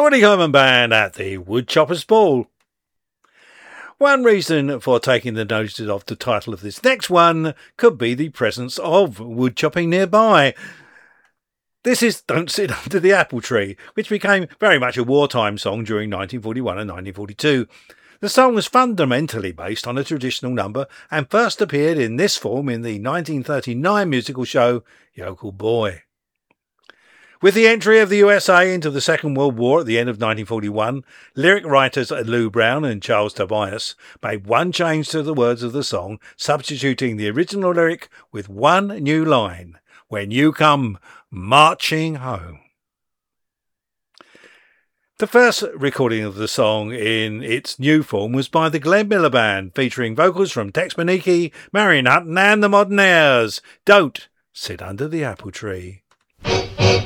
Ronnie Coleman Band at the Woodchoppers Ball. One reason for taking the notice of the title of this next one could be the presence of woodchopping nearby. This is Don't Sit Under the Apple Tree, which became very much a wartime song during 1941 and 1942. The song was fundamentally based on a traditional number and first appeared in this form in the 1939 musical show Yokel Boy. With the entry of the USA into the Second World War at the end of 1941, lyric writers Lou Brown and Charles Tobias made one change to the words of the song, substituting the original lyric with one new line, "When you come marching home." The first recording of the song in its new form was by the Glenn Miller Band, featuring vocals from Tex Menicki, Marion Hutton and the Modernaires. Don't Sit Under the Apple Tree.